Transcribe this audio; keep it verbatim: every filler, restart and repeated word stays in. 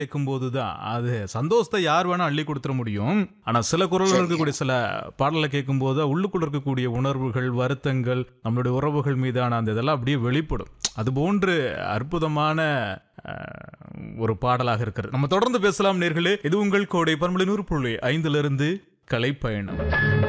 கேட்கும்போது தான் அது சந்தோஷத்தை யார் வேணா அள்ளி கொடுத்துட முடியும். ஆனா சில குரல்கள் இருக்கக்கூடிய சில பாடலை கேட்கும்போது உள்ளுக்குள்ள இருக்கக்கூடிய உணர்வுகள், வருத்தங்கள், நம்மளுடைய உறவுகள் மீதான அந்த இதெல்லாம் அப்படியே வெளிப்படும். அது போன்று அற்புதமான ஒரு பாடலாக இருக்கிறது. நம்ம தொடர்ந்து பேசலாம் நேர்களே. இது உங்கள் கோடை பன்மொழி நூறு புள்ளி ஐந்துல இருந்து கலைப்பயணம்.